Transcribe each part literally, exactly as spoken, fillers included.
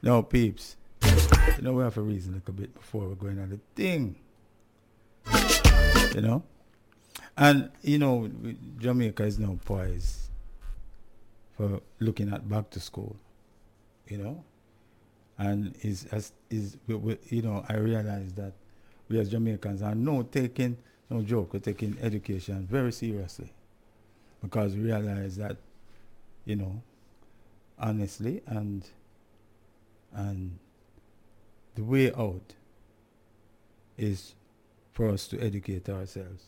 Now, peeps, you know, we have to reason a little bit before we're going on the thing. You know? And, you know, Jamaica is now poised for looking at back to school. You know? And is as is we, we, you know, I realize that we as Jamaicans are now taking, no joke, we're taking education very seriously. Because we realize that, you know, honestly, and and the way out is for us to educate ourselves.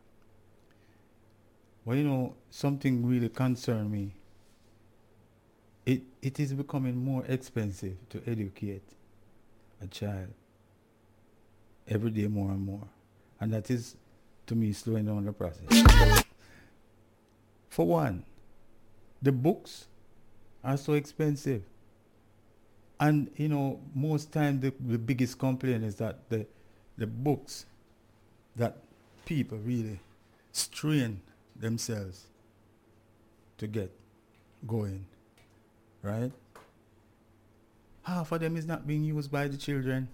Well, you know, something really concerns me. It it is becoming more expensive to educate a child every day more and more. And that is, to me, slowing down the process. For one, the books are so expensive. And, you know, most times the, the biggest complaint is that the, the books that people really strain themselves to get going, right? Half of them is not being used by the children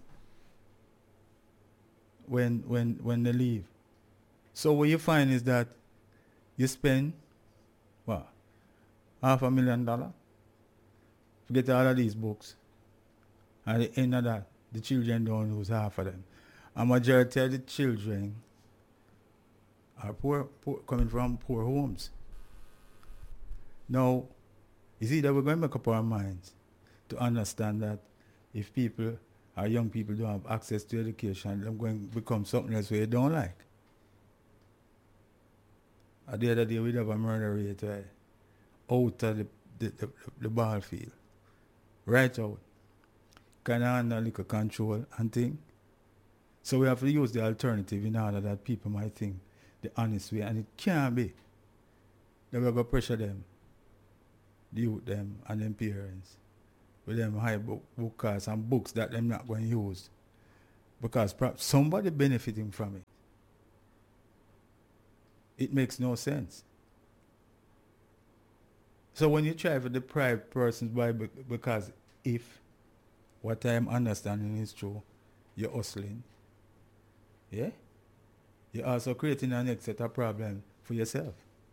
when when when they leave. So what you find is that you spend what, half a million dollar to get all of these books. And at the end of that, the children don't use half of them. A majority of the children are poor, poor coming from poor homes. Now, it's either we're going to make up our minds to understand that if people, our young people don't have access to education, they're going to become something else we don't like. At the other day, we'd have a murder rate right, out of the, the, the, the ball field. Right out. Kind of under little control and thing. So we have to use the alternative in order that people might think the honest way. And it can't be. Then we're going to pressure them, the youth them and them parents, with them high book, book costs and books that they're not going to use. Because perhaps somebody benefiting from it. It makes no sense. So when you try to deprive persons by because if what I'm understanding is true, you're hustling, yeah? You're also creating an next set of problem for yourself.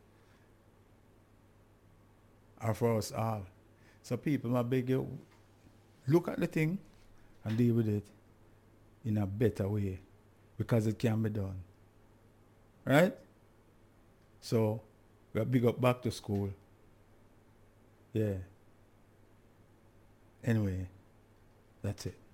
Or for us all. So people, I beg you, look at the thing and deal with it in a better way. Because it can be done. Right? So, we are big up back to school. Yeah. Anyway, that's it.